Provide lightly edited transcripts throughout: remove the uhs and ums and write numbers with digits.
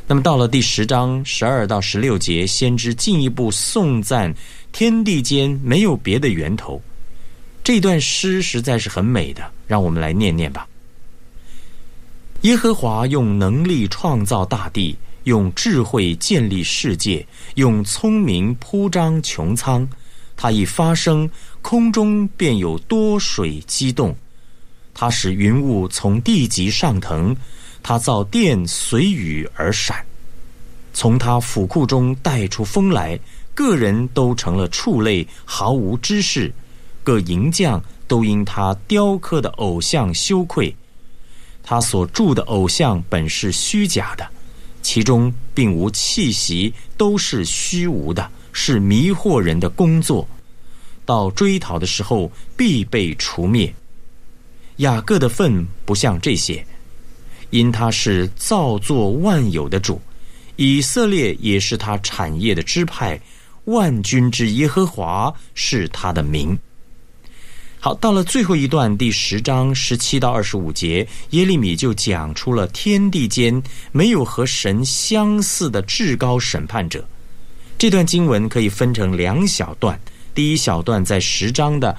那么到了第10章12到16节，先知进一步颂赞天地间没有别的源头。这段诗实在是很美的，让我们来念念吧。耶和华用能力创造大地，用智慧建立世界，用聪明铺张穹苍。他一发声，空中便有多水激动。他使云雾从地极上腾，他造电随雨而闪。从他府库中带出风来，个人都成了畜类，毫无知识。各营将都因他雕刻的偶像羞愧。他所铸的偶像本是虚假的，其中并无气息，都是虚无的，是迷惑人的工作。到追讨的时候必被除灭。雅各的份不像这些，因他是造作万有的主，以色列也是他产业的支派，万军之耶和华是他的名。好，到了最后一段第10章17到25节，耶利米就讲出了天地间没有和神相似的至高审判者。这段经文可以分成2小段，第一小段在10章的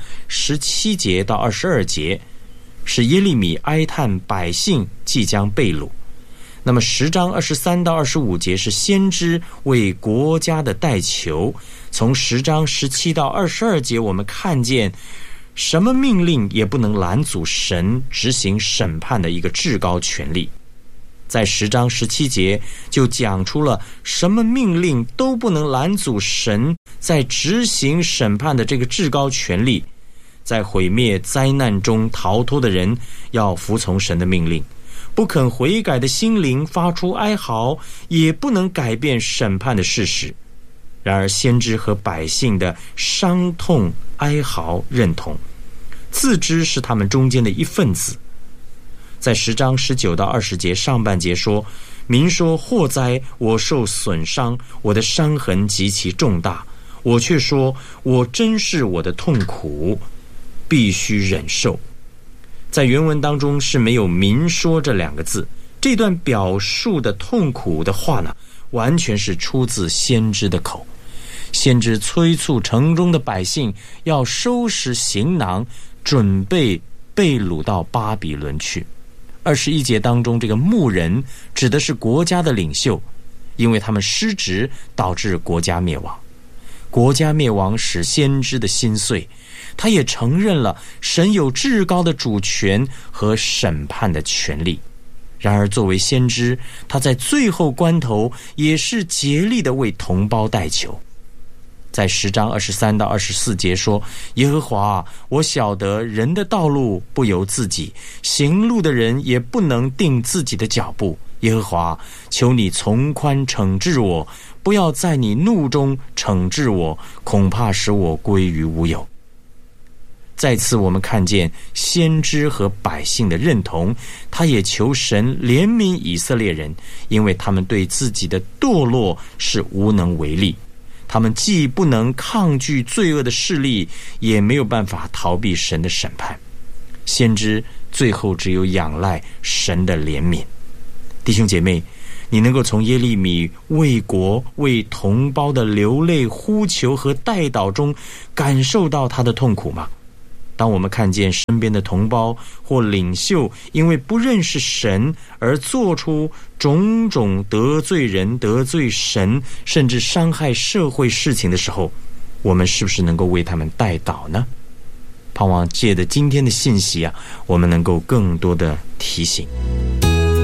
17节到22节，是耶利米哀叹百姓即将被掳。那么10章23到25节是先知为国家的代求。从10章17到22节，我们看见什么命令也不能拦阻神执行审判的一个至高权力。在10章17节就讲出了什么命令都不能拦阻神在执行审判的这个至高权力。在毁灭灾难中逃脱的人要服从神的命令，不肯悔改的心灵发出哀嚎，也不能改变审判的事实。然而先知和百姓的伤痛哀嚎认同，自知是他们中间的一份子。在10章19到20节上半节说，民说祸哉，我受损伤，我的伤痕极其重大。我却说，我真是我的痛苦，必须忍受。在原文当中是没有民说这2个字，这段表述的痛苦的话呢，完全是出自先知的口。先知催促城中的百姓要收拾行囊，准备被掳到巴比伦去。21节当中，这个牧人指的是国家的领袖，因为他们失职导致国家灭亡。国家灭亡使先知的心碎，他也承认了神有至高的主权和审判的权利。然而作为先知，他在最后关头也是竭力的为同胞代求。在10章23到24节说，耶和华，我晓得人的道路不由自己，行路的人也不能定自己的脚步。耶和华，求你从宽惩治我，不要在你怒中惩治我，恐怕使我归于无有。再次我们看见先知和百姓的认同，他也求神怜悯以色列人，因为他们对自己的堕落是无能为力。他们既不能抗拒罪恶的势力，也没有办法逃避神的审判。先知最后只有仰赖神的怜悯。弟兄姐妹，你能够从耶利米为国为同胞的流泪呼求和代祷中感受到他的痛苦吗？当我们看见身边的同胞或领袖因为不认识神而做出种种得罪人、得罪神，甚至伤害社会事情的时候，我们是不是能够为他们代祷呢？盼望借着今天的信息我们能够更多的提醒。